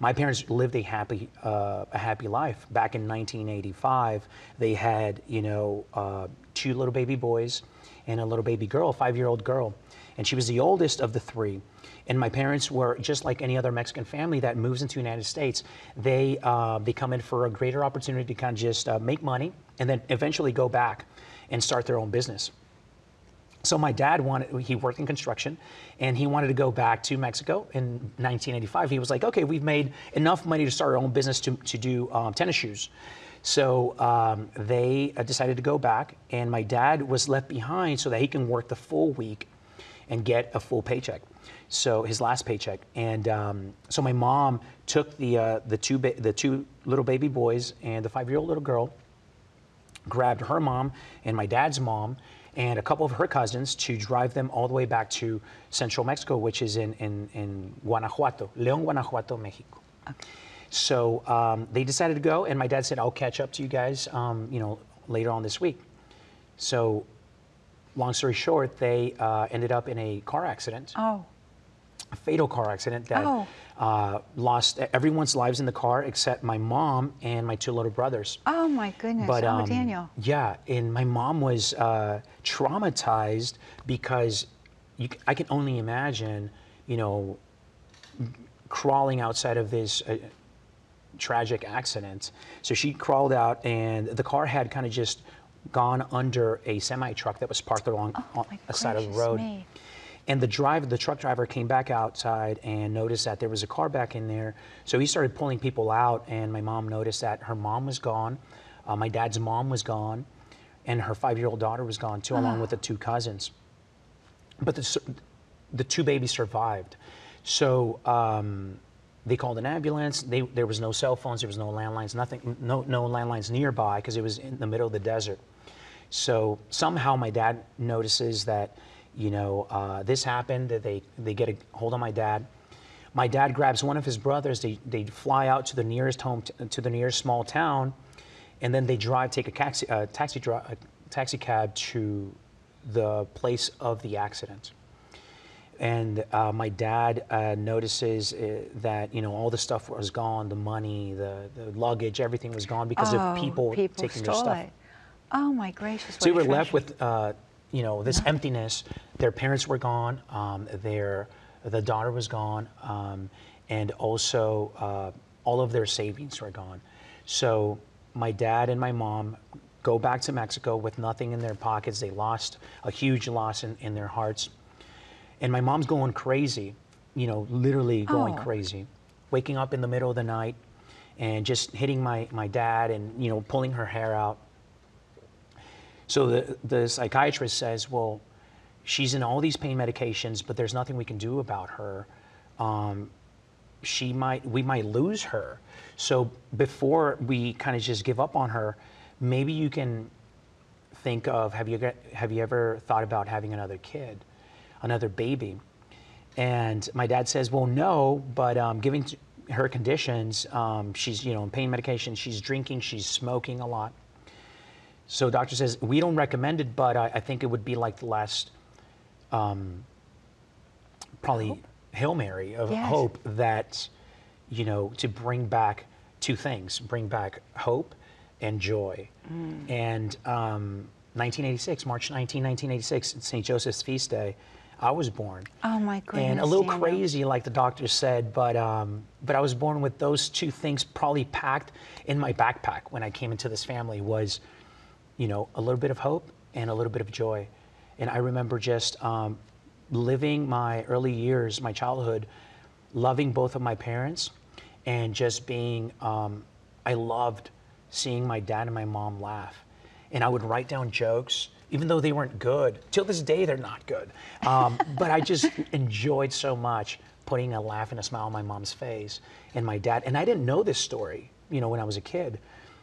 my parents lived a happy life. Back in 1985, they had, you know, 2 little baby boys and a little baby girl, a 5-year-old girl. And she was the oldest of the 3. And my parents were just like any other Mexican family that moves into the United States. They come in for a greater opportunity to kind of just make money and then eventually go back and start their own business. So my dad he worked in construction, and he wanted to go back to Mexico in 1985. He was like, okay, we've made enough money to start our own business to do tennis shoes. So they decided to go back, and my dad was left behind so that he can work the full week and get a full paycheck. So his last paycheck. And so my mom took the 2 little baby boys and the 5-year-old little girl, grabbed her mom and my dad's mom and a couple of her cousins to drive them all the way back to central Mexico, which is in Guanajuato, León, Guanajuato, Mexico. Okay. So they decided to go, and my dad said, I'll catch up to you guys, you know, later on this week. So long story short, they ended up in a car accident. Oh. A fatal car accident that lost everyone's lives in the car except my mom and my 2 little brothers. Oh my goodness! But, Daniel. Yeah, and my mom was traumatized because I can only imagine, you know, crawling outside of this tragic accident. So she crawled out, and the car had kind of just gone under a semi truck that was parked along a side of the road. Me. And the truck driver came back outside and noticed that there was a car back in there. So he started pulling people out, and my mom noticed that her mom was gone, my dad's mom was gone, and her 5-year-old daughter was gone too, along with the 2 cousins. But the 2 babies survived. So they called an ambulance. There was no cell phones, there was no landlines, nothing, no landlines nearby because it was in the middle of the desert. So somehow my dad notices that, you know, this happened, that they get a hold of my dad. My dad grabs one of his brothers, they fly out to the nearest to the nearest small town, and then they take a taxi cab to the place of the accident. And my dad notices that, you know, all the stuff was gone, the money, the luggage, everything was gone because of people taking their stuff. Oh my gracious. So we were left with you know, this emptiness. Their parents were gone, the daughter was gone, and also all of their savings were gone. So my dad and my mom go back to Mexico with nothing in their pockets. They lost a huge loss in their hearts. And my mom's going crazy, you know, literally going crazy, waking up in the middle of the night and just hitting my dad and, you know, pulling her hair out. So the psychiatrist says, well, she's in all these pain medications, but there's nothing we can do about her. We might lose her. So before we kind of just give up on her, maybe you can think of, have you ever thought about having another kid, another baby? And my dad says, well, no, but given her conditions, she's, you know, in pain medication, she's drinking, she's smoking a lot. So doctor says, we don't recommend it, but I think it would be like the last, probably Hail Mary of hope that, you know, to bring back 2 things, bring back hope and joy. And 1986, March 19, 1986, St. Joseph's Feast Day, I was born. Oh my goodness. And a little crazy, like the doctor said, but I was born with those 2 things probably packed in my backpack when I came into this family was, you know, a little bit of hope and a little bit of joy. And I remember just living my early years, my childhood, loving both of my parents and just being, I loved seeing my dad and my mom laugh. And I would write down jokes, even though they weren't good. Till this day, they're not good. But I just enjoyed so much putting a laugh and a smile on my mom's face and my dad. And I didn't know this story, you know, when I was a kid.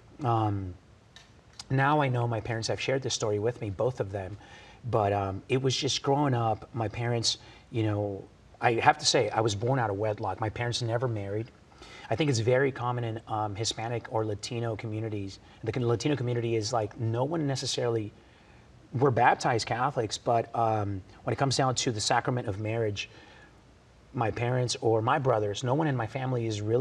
Now I know my parents have shared this story with me, both of them. But it was just growing up, my parents, you know, I have to say, I was born out of wedlock. My parents never married. I think it's very common in Hispanic or Latino communities. The Latino community is like, no one necessarily, we're baptized Catholics, but when it comes down to the sacrament of marriage, my parents or my brothers, no one in my family is really